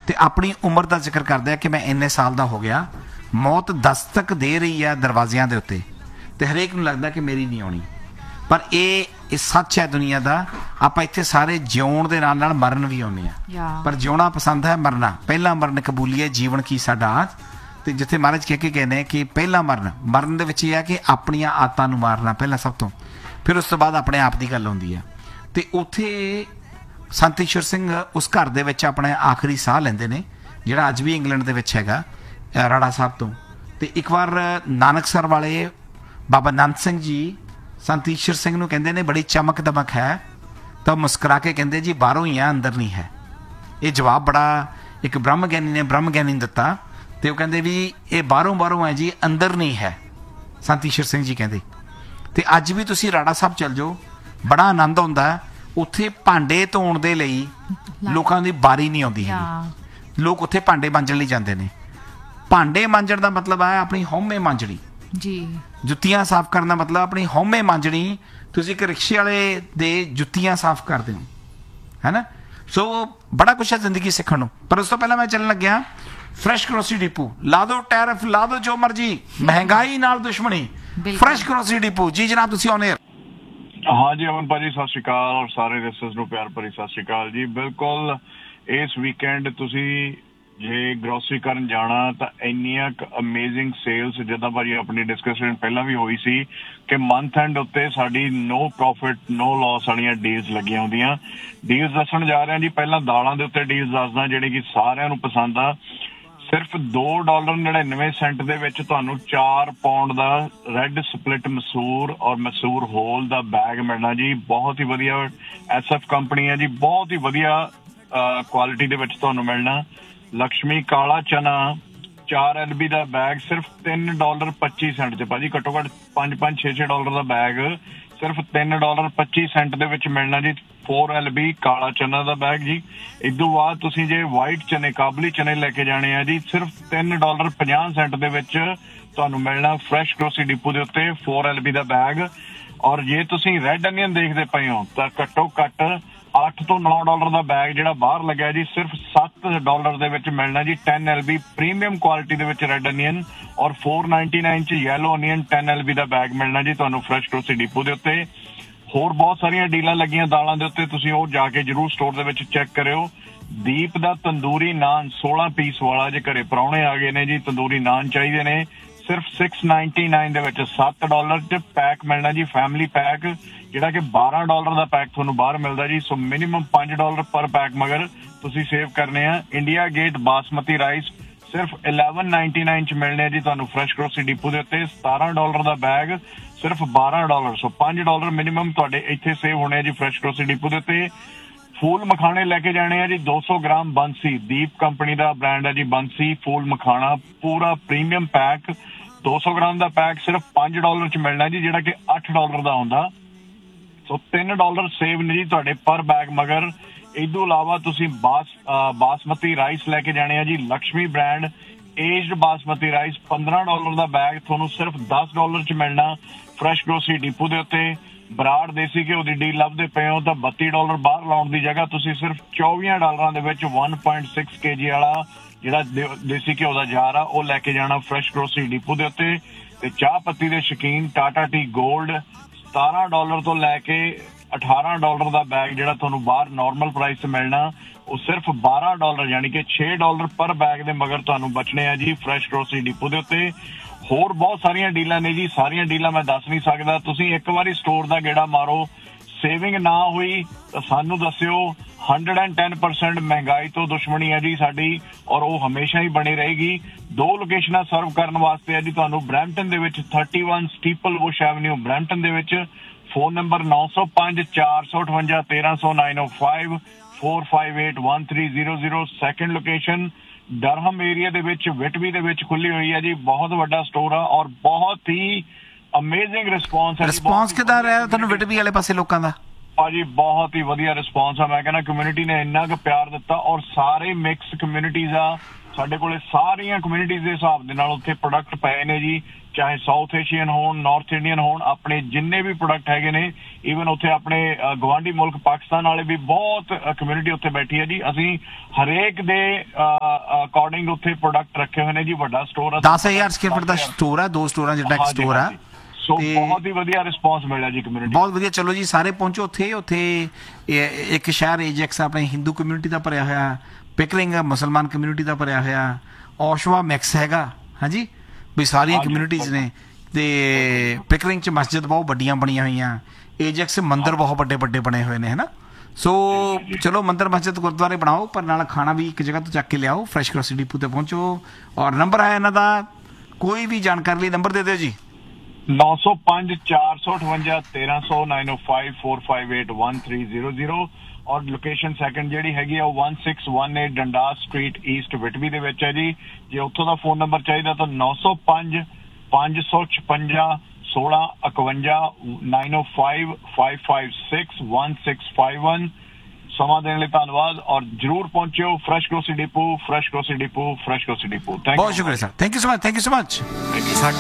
ਤੇ ਆਪਣੀ ਉਮਰ ਦਾ ਜ਼ਿਕਰ ਕਰਦੇ ਆ ਕਿ ਮੈਂ ਇੰਨੇ ਸਾਲ ਦਾ ਹੋ ਗਿਆ। ਮੌਤ ਦਸਤਕ ਦੇ ਰਹੀ ਆ ਦਰਵਾਜ਼ਿਆਂ ਦੇ ਉੱਤੇ ਤੇ ਹਰੇਕ ਨੂੰ ਲੱਗਦਾ ਕਿ ਮੇਰੀ ਨਹੀਂ ਆਉਣੀ। ਪਰ ਇਹ ਸੱਚ ਹੈ ਦੁਨੀਆ ਦਾ। ਆਪਾਂ ਇੱਥੇ ਸਾਰੇ ਜਿਉਣ ਦੇ ਨਾਲ ਨਾਲ ਮਰਨ ਵੀ ਆਉਂਦੇ ਆ, ਪਰ ਜਿਉਣਾ ਪਸੰਦ ਹੈ, ਮਰਨਾ ਪਹਿਲਾ ਮਰਨ ਕਬੂਲੀਏ ਜੀਵਨ ਕੀ ਸਾਡਾ। ਤੇ ਜਿੱਥੇ ਮਹਾਰਾਜ ਕਹਿ ਕੇ ਕਹਿੰਦੇ ਕਿ ਪਹਿਲਾ ਮਰਨ ਦੇ ਵਿੱਚ ਇਹ ਆ ਕਿ ਆਪਣੀਆਂ ਆਦਤਾਂ ਨੂੰ ਮਾਰਨਾ ਪਹਿਲਾਂ ਸਭ ਤੋਂ, ਫਿਰ ਉਸ ਤੋਂ ਬਾਅਦ ਆਪਣੇ ਆਪ ਦੀ ਗੱਲ ਆਉਂਦੀ ਆ। ਤੇ ਉੱਥੇ ਸੰਤ ਈਸ਼ਵਰ ਸਿੰਘ ਉਸ ਘਰ ਦੇ ਵਿੱਚ ਆਪਣੇ ਆਖਰੀ ਸਾਹ ਲੈਂਦੇ ਨੇ, ਜਿਹੜਾ ਅੱਜ ਵੀ ਇੰਗਲੈਂਡ ਦੇ ਵਿੱਚ ਹੈਗਾ, ਰਾੜਾ ਸਾਹਿਬ ਤੋਂ। ਤੇ ਇੱਕ ਵਾਰ ਨਾਨਕਸਰ ਵਾਲੇ ਬਾਬਾ ਨੰਦ ਸਿੰਘ ਜੀ ਸੰਤ ਈਸ਼ਵਰ ਸਿੰਘ ਨੂੰ ਕਹਿੰਦੇ ਨੇ ਬੜੀ ਚਮਕ ਦਮਕ ਹੈ, ਤਾਂ ਮੁਸਕਰਾ ਕੇ ਕਹਿੰਦੇ ਜੀ ਬਾਹਰੋਂ ਹੀ ਆ, ਅੰਦਰ ਨਹੀਂ ਹੈ। ਇਹ ਜਵਾਬ ਬੜਾ ਇੱਕ ਬ੍ਰਹਮ ਗਿਆਨੀ ਨੂੰ ਦਿੱਤਾ। ਤੇ ਉਹ ਕਹਿੰਦੇ ਵੀ ਇਹ ਬਾਹਰੋਂ ਹੈ ਜੀ, ਅੰਦਰ ਨਹੀਂ ਹੈ, ਸੰਤ ਈਸ਼ਵਰ ਸਿੰਘ ਜੀ ਕਹਿੰਦੇ। ਤੇ ਅੱਜ ਵੀ ਤੁਸੀਂ ਰਾੜਾ ਸਾਹਿਬ ਚੱਲ ਜਾਓ, ਬੜਾ ਆਨੰਦ ਆਉਂਦਾ। ਉੱਥੇ ਭਾਂਡੇ ਧੋਣ ਦੇ ਲਈ ਲੋਕਾਂ ਦੀ ਬਾਰੀ ਨਹੀਂ ਆਉਂਦੀ ਹੈਗੀ, ਲੋਕ ਉੱਥੇ ਭਾਂਡੇ ਮਾਂਜਣ ਲਈ ਜਾਂਦੇ ਨੇ। ਭਾਂਡੇ ਮਾਂਜਣ ਦਾ ਮਤਲਬ ਹੈ ਆਪਣੀ ਹਉਮੈ ਮਾਂਜਣੀ ਜੀ। ਜੁੱਤੀਆਂ ਸਾਫ਼ ਕਰਨ ਦਾ ਮਤਲਬ ਆਪਣੀ ਹਉਮੈ ਮਾਂਜਣੀ। ਤੁਸੀਂ ਇੱਕ ਰਿਕਸ਼ੇ ਵਾਲੇ ਦੇ ਜੁੱਤੀਆਂ ਸਾਫ਼ ਕਰਦੇ ਹੋ, ਹੈ ਨਾ। ਸੋ ਬੜਾ ਕੁਛ ਹੈ ਜ਼ਿੰਦਗੀ ਸਿੱਖਣ ਨੂੰ। ਪਰ ਉਸ ਤੋਂ ਪਹਿਲਾਂ ਮੈਂ ਚੱਲਣ ਲੱਗਿਆ ਫਰੈਸ਼ ਗਰੋਸਰੀ ਡਿਪੂ। ਲਾ ਦੋ ਟੈਰਿਫ, ਲਾ ਦੋ ਜੋ ਮਰਜੀ, ਮਹਿੰਗਾਈ ਨਾਲ ਦੁਸ਼ਮਣੀ। ਫਰੈਸ਼ ਗਰੋਸਰੀ ਡਿਪੂ ਜੀ ਜਨਾਬ, ਤੁਸੀਂ ਆਉਣੇ। हाँ जी अमन भाजी सत श्री अकाल और सारे लिसनर्स ਨੂੰ ਪਿਆਰ ਭਰੀ ਸਤਿ ਸ਼੍ਰੀ ਅਕਾਲ ਜੀ। ਬਿਲਕੁਲ ਇਸ ਵੀਕਐਂਡ ਤੁਸੀਂ ਜੇ ਗਰੋਸਰੀ ਕਰਨ ਜਾਣਾ ਤਾਂ ਇੰਨੀਆਂ ਅਮੇਜ਼ਿੰਗ ਸੇਲਸ, ਜਿੱਦਾਂ ਭਾਜੀ ਆਪਣੀ ਡਿਸਕਸ਼ਨ ਪਹਿਲਾਂ ਵੀ ਹੋਈ ਸੀ ਕਿ ਮੰਥ ਐਂਡ ਉੱਤੇ ਸਾਡੀ ਨੋ ਪ੍ਰੋਫਿਟ ਨੋ ਲਾਸ ਵਾਲੀਆਂ ਡੀਲਸ ਲੱਗੀਆਂ ਹੁੰਦੀਆਂ। ਡੀਲਸ ਦੱਸਣ ਜਾ ਰਹੇ ਹਾਂ ਜੀ। ਪਹਿਲਾਂ ਦਾਲਾਂ ਦੇ ਉੱਤੇ ਡੀਲਸ ਦੱਸਦਾ ਜਿਹੜੀ ਕਿ ਸਾਰਿਆਂ ਨੂੰ ਪਸੰਦ ਆ। ਸਿਰਫ $2.99 ਦੇ ਵਿੱਚ ਤੁਹਾਨੂੰ 4 ਪਾਉਂਡ ਦਾ ਰੈੱਡ ਸਪਲਿਟ ਮਸੂਰ ਔਰ ਮਸੂਰ ਹੋਲ ਦਾ ਬੈਗ ਮਿਲਣਾ ਜੀ। ਬਹੁਤ ਹੀ ਵਧੀਆ SF ਕੰਪਨੀ ਹੈ ਜੀ, ਬਹੁਤ ਹੀ ਵਧੀਆ ਕੁਆਲਿਟੀ ਦੇ ਵਿੱਚ ਤੁਹਾਨੂੰ ਮਿਲਣਾ। ਲక్ష్ਮੀ ਕਾਲਾ ਚਨਾ 4 LB ਦਾ ਬੈਗ ਸਿਰਫ $3.25 ਚ ਭਾਜੀ, ਘੱਟੋ ਘੱਟ $5-6 ਦਾ ਬੈਗ ਸਿਰਫ $3.25 ਦੇ ਵਿੱਚ ਮਿਲਣਾ ਜੀ। 4 LB ਕਾਲਾ ਚਨਾ ਦਾ ਬੈਗ ਜੀ। ਇਦੋਂ ਬਾਅਦ ਤੁਸੀਂ ਜੇ ਵਾਈਟ ਚਨੇ, ਕਾਬਲੀ ਚਨੇ ਲੈ ਕੇ ਜਾਣੇ ਆ ਜੀ, ਸਿਰਫ $3.50 ਦੇ ਵਿੱਚ ਤੁਹਾਨੂੰ ਮਿਲਣਾ ਫਰੈਸ਼ ਗਰੋਸਰੀ ਡਿਪੂ ਦੇ ਉੱਤੇ 4 LB ਦਾ ਬੈਗ। ਔਰ ਜੇ ਤੁਸੀਂ ਰੈੱਡ ਅਨੀਅਨ ਦੇਖਦੇ ਪਏ ਹੋ ਤਾਂ ਘੱਟੋ ਘੱਟ $8 ਤੋਂ $9 ਦਾ ਬੈਗ ਜਿਹੜਾ ਬਾਹਰ ਲੱਗਿਆ ਜੀ, ਸਿਰਫ $7 ਦੇ ਵਿੱਚ ਮਿਲਣਾ ਜੀ। 10 LB ਪ੍ਰੀਮੀਅਮ ਕੁਆਲਿਟੀ ਦੇ ਵਿੱਚ ਰੈੱਡ ਅਨੀਅਨ ਔਰ $4.99 ਚ ਯੈਲੋ ਅਨੀਅਨ 10 LB ਦਾ ਬੈਗ ਮਿਲਣਾ ਜੀ ਤੁਹਾਨੂੰ ਫਰੈਸ਼ ਗਰੋਸਰੀ ਡਿਪੂ ਦੇ ਉੱਤੇ। ਹੋਰ ਬਹੁਤ ਸਾਰੀਆਂ ਡੀਲਾਂ ਲੱਗੀਆਂ ਦਾਲਾਂ ਦੇ ਉੱਤੇ, ਤੁਸੀਂ ਉਹ ਜਾ ਕੇ ਜ਼ਰੂਰ ਸਟੋਰ ਦੇ ਵਿੱਚ ਚੈੱਕ ਕਰਿਓ। ਦੀਪ ਦਾ ਤੰਦੂਰੀ ਨਾਨ 16 ਪੀਸ ਵਾਲਾ, ਜੇ ਘਰੇ ਪ੍ਰਾਹੁਣੇ ਆ ਗਏ ਨੇ ਜੀ, ਤੰਦੂਰੀ ਨਾਨ ਚਾਹੀਦੇ ਨੇ, ਸਿਰਫ $6.99 ਦੇ ਵਿੱਚ $7 ਚ ਪੈਕ ਮਿਲਣਾ ਜੀ। ਫੈਮਿਲੀ ਪੈਕ ਜਿਹੜਾ ਕਿ $12 ਦਾ ਪੈਕ ਤੁਹਾਨੂੰ ਬਾਹਰ ਮਿਲਦਾ ਜੀ। ਸੋ ਮਿਨੀਮਮ $5 ਪਰ ਪੈਕ ਮਗਰ ਤੁਸੀਂ ਸੇਵ ਕਰਨੇ ਆ। ਇੰਡੀਆ ਗੇਟ ਬਾਸਮਤੀ ਰਾਈਸ ਸਿਰਫ $11.99 ਚ ਮਿਲਣੇ ਆ ਜੀ ਤੁਹਾਨੂੰ ਫਰੈਸ਼ ਗਰੋਸਰੀ ਡਿਪੂ ਦੇ ਉੱਤੇ। $17 ਦਾ ਬੈਗ ਸਿਰਫ $12। ਸੋ $5 ਮਿਨੀਮਮ ਤੁਹਾਡੇ ਇੱਥੇ ਸੇਵ ਹੋਣੇ ਆ ਜੀ ਫਰੈਸ਼ ਗਰੋਸਰੀ ਡਿਪੂ ਦੇ ਉੱਤੇ। ਫੂਲ ਮਖਾਣੇ ਲੈ ਕੇ ਜਾਣੇ ਆ ਜੀ 200 ਗ੍ਰਾਮ ਬੰਸੀ, ਦੀਪ ਕੰਪਨੀ ਦਾ ਬ੍ਰਾਂਡ ਹੈ ਜੀ ਬੰਸੀ ਫੂਲ ਮਖਾਣਾ, ਪੂਰਾ ਪ੍ਰੀਮੀਅਮ ਪੈਕ 200 ਗ੍ਰਾਮ ਦਾ ਪੈਕ ਸਿਰਫ $5 ਚ ਮਿਲਣਾ ਜੀ, ਜਿਹੜਾ ਕਿ $8 ਦਾ ਹੁੰਦਾ। ਸੋ $3 ਸੇਵ ਨੇ ਜੀ ਤੁਹਾਡੇ ਪਰ ਬੈਗ ਮਗਰ। ਇਦੋਂ ਇਲਾਵਾ ਤੁਸੀਂ ਬਾਸਮਤੀ ਰਾਈਸ ਲੈ ਕੇ ਜਾਣੇ ਆ ਜੀ, Lakshmi brand aged basmati rice $15 ਦਾ ਬੈਗ ਤੁਹਾਨੂੰ ਸਿਰਫ $10 ਚ ਮਿਲਣਾ ਫਰੈਸ਼ ਗਰੋਸਰੀ ਡਿਪੂ ਦੇ ਉੱਤੇ। ਬਰਾੜ ਦੇਸੀ ਘਿਓ ਦੀ ਡੀਲ ਲੱਭਦੇ ਪਏ ਹੋ ਤਾਂ $32 ਬਾਹਰ ਲਾਉਣ ਦੀ ਜਗ੍ਹਾ ਤੁਸੀਂ ਸਿਰਫ $24 ਦੇ ਵਿੱਚ 1.6 kg ਵਾਲਾ ਜਿਹੜਾ ਦੇਸੀ ਘਿਓ ਦਾ ਜਾਰ ਆ ਉਹ ਲੈ ਕੇ ਜਾਣਾ ਫਰੈਸ਼ ਗਰੋਸਰੀ ਡਿਪੂ ਦੇ ਉੱਤੇ। ਤੇ ਚਾਹ ਪੱਤੀ ਦੇ ਸ਼ੌਕੀਨ ਟਾਟਾ ਟੀ ਗੋਲਡ $17 ਤੋਂ ਲੈ ਕੇ $18 ਦਾ ਬੈਗ ਜਿਹੜਾ ਤੁਹਾਨੂੰ ਬਾਹਰ ਨਾਰਮਲ ਪ੍ਰਾਈਸ ਤੇ ਮਿਲਣਾ ਉਹ ਸਿਰਫ $12 ਯਾਨੀ ਕਿ $6 ਪਰ ਬੈਗ ਦੇ ਮਗਰ ਤੁਹਾਨੂੰ ਬਚਣੇ ਆ ਜੀ ਫਰੈਸ਼ ਗਰੋਸਰੀ ਡਿਪੂ ਦੇ ਉੱਤੇ। ਹੋਰ ਬਹੁਤ ਸਾਰੀਆਂ ਡੀਲਾਂ ਨੇ ਜੀ, ਸਾਰੀਆਂ ਡੀਲਾਂ ਮੈਂ ਦੱਸ ਨਹੀਂ ਸਕਦਾ। ਤੁਸੀਂ ਇੱਕ ਵਾਰੀ ਸਟੋਰ ਦਾ ਗੇੜਾ ਮਾਰੋ, ਸੇਵਿੰਗ ਨਾ ਹੋਈ ਤਾਂ ਸਾਨੂੰ ਦੱਸਿਓ। 110% ਮਹਿੰਗਾਈ ਤੋਂ ਦੁਸ਼ਮਣੀ ਹੈ ਜੀ ਸਾਡੀ ਔਰ ਉਹ ਹਮੇਸ਼ਾ ਹੀ ਬਣੀ ਰਹੇਗੀ। 2 ਲੋਕੇਸ਼ਨਾਂ ਸਰਵ ਕਰਨ ਵਾਸਤੇ ਹੈ ਜੀ ਤੁਹਾਨੂੰ। ਬਰੈਂਪਟਨ ਦੇ ਵਿੱਚ 31 ਸਟੀਪਲ ਬੁਸ਼ ਐਵਨਿਊ ਬਰੈਂਪਟਨ ਦੇ ਵਿੱਚ। Phone number 905 458 1300 905 458 1300। Second location Durham area ਦੇ ਵਿੱਚ ਵਿਟਬੀ ਦੇ ਵਿੱਚ ਖੁੱਲੀ ਹੋਈ ਹੈ ਜੀ, ਬਹੁਤ ਵੱਡਾ ਸਟੋਰ ਆ ਔਰ ਬਹੁਤ ਹੀ ਅਮੇਜ਼ਿੰਗ ਰਿਸਪੌਂਸ ਹੈ। ਰਿਸਪੌਂਸ ਕਿੱਦਾਂ ਰਿਹਾ ਤੁਹਾਨੂੰ ਵਿਟਬੀ ਵਾਲੇ ਪਾਸੇ ਲੋਕਾਂ ਦਾ? ਭਾਜੀ ਬਹੁਤ ਹੀ ਵਧੀਆ ਰਿਸਪੌਂਸ ਆ। ਮੈਂ ਕਹਿੰਦਾ ਕਮਿਊਨਿਟੀ ਨੇ ਇੰਨਾ ਕੁ ਪਿਆਰ ਦਿੱਤਾ ਔਰ ਸਾਰੇ ਮਿਕਸ ਕਮਿਊਨਿਟੀਜ਼ ਆ, ਸਾਡੇ ਕੋਲੇ ਸਾਰੀਆਂ ਕਮਿਊਨਿਟੀਜ਼ ਦੇ ਹਿਸਾਬ ਦੇ ਨਾਲ ਉੱਥੇ ਪ੍ਰੋਡਕਟ ਪਏ ਨੇ ਜੀ, ਚਾਹੇ ਸਾਊਥ ਏਸ਼ੀਅਨ ਹੋਣ, ਨਾਰਥ ਇੰਡੀਅਨ ਹੋਣ, ਆਪਣੇ ਜਿੰਨੇ ਵੀ ਪ੍ਰੋਡਕਟ ਹੈਗੇ ਨੇ। ਈਵਨ ਉੱਥੇ ਆਪਣੇ ਗਵਾਂਢੀ ਮੁਲਕ ਪਾਕਿਸਤਾਨ ਵਾਲੇ ਵੀ ਬਹੁਤ ਕਮਿਊਨਿਟੀ ਉੱਥੇ ਬੈਠੀ ਹੈ ਜੀ। ਅਸੀਂ ਹਰੇਕ ਦੇ ਅਕੋਰਡਿੰਗ ਉੱਥੇ ਪ੍ਰੋਡਕਟ ਰੱਖੇ ਹੋਏ ਨੇ ਜੀ। ਵੱਡਾ ਸਟੋਰ ਆ, 10,000 ਸਕੁਅਰ ਫੁੱਟ ਦਾ ਸਟੋਰ ਆ, 2 ਸਟੋਰਾਂ ਜਿਹੜਾ ਇੱਕ ਸਟੋਰ ਆ। ਸੋ ਬਹੁਤ ਹੀ ਵਧੀਆ ਰਿਸਪੌਂਸ ਮਿਲਿਆ ਜੀ ਕਮਿਊਨਿਟੀ, ਬਹੁਤ ਵਧੀਆ। ਚਲੋ ਜੀ ਸਾਰੇ ਪਹੁੰਚੋ ਉੱਥੇ। ਉੱਥੇ ਇੱਕ ਸ਼ਹਿਰ ਏਜੈਕਸ ਆਪਣੇ ਹਿੰਦੂ ਕਮਿਊਨਿਟੀ ਦਾ ਭਰਿਆ ਹੋਇਆ, ਪਿਕਰਿੰਗ ਮੁਸਲਮਾਨ ਕਮਿਊਨਿਟੀ ਦਾ ਭਰਿਆ ਹੋਇਆ, ਔਸ਼ਵਾ ਮਿਕਸ ਹੈਗਾ, ਹਾਂਜੀ ਵੀ ਸਾਰੀਆਂ ਕਮਿਊਨਿਟੀਜ਼ ਨੇ। ਤੇ ਪਿਕਰਿੰਗ 'ਚ ਮਸਜਿਦ ਬਹੁਤ ਵੱਡੀਆਂ ਬਣੀਆਂ ਹੋਈਆਂ, ਏਜੈਕਸ ਮੰਦਿਰ ਬਹੁਤ ਵੱਡੇ ਵੱਡੇ ਬਣੇ ਹੋਏ ਨੇ, ਹੈ ਨਾ। ਸੋ ਚਲੋ ਮੰਦਿਰ ਮਸਜਿਦ ਗੁਰਦੁਆਰੇ ਬਣਾਓ, ਪਰ ਨਾਲ ਖਾਣਾ ਵੀ ਇੱਕ ਜਗ੍ਹਾ ਤੋਂ ਚੱਕ ਕੇ ਲਿਆਓ। ਫਰੈਸ਼ ਗਰੋਸਰੀ ਡਿਪੂ ਤੇ ਪਹੁੰਚੋ। ਔਰ ਨੰਬਰ ਹੈ ਇਹਨਾਂ ਦਾ, ਕੋਈ ਵੀ ਜਾਣਕਾਰੀ ਲਈ ਨੰਬਰ ਦੇ ਦਿਓ ਜੀ। 905 458 1300 905 458 1300। ਔਰ ਲੋਕੇਸ਼ਨ ਸੈਕੰਡ ਜਿਹੜੀ ਹੈਗੀ ਆ ਉਹ 1618 ਡੰਡਾਸ ਸਟਰੀਟ ਈਸਟ ਵਿਟਬੀ ਦੇ ਵਿੱਚ ਹੈ ਜੀ। ਜੇ ਉੱਥੋਂ ਦਾ ਫੋਨ ਨੰਬਰ ਚਾਹੀਦਾ ਤਾਂ 905 556 1651 905 556 1651। ਸਮਾਂ ਦੇਣ ਲਈ ਧੰਨਵਾਦ ਔਰ ਜਰੂਰ ਪਹੁੰਚਿਓ। Fresh grocery depot, fresh grocery depot, fresh grocery depot. ਬਹੁਤ ਸ਼ੁਕਰੀਆ sir, thank you so much, thank you so much.